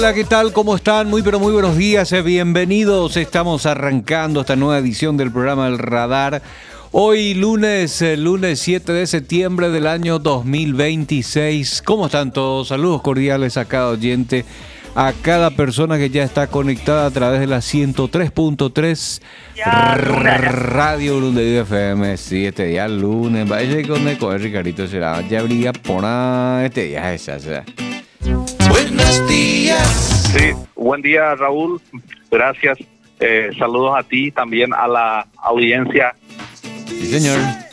Hola, ¿qué tal? ¿Cómo están? Muy pero muy buenos días, bienvenidos. Estamos arrancando esta nueva edición del programa El Radar. Hoy lunes 7 de septiembre del año 2026. ¿Cómo están todos? Saludos cordiales a cada oyente, a cada persona que ya está conectada a través de la 103.3 Radio Lunde FM. Sí, este día lunes. Vaya con el Ricardito será. Ya habría por este día esa. Buenos días. Sí, buen día, Raúl. Gracias. Saludos a ti, también a la audiencia. Sí, señor.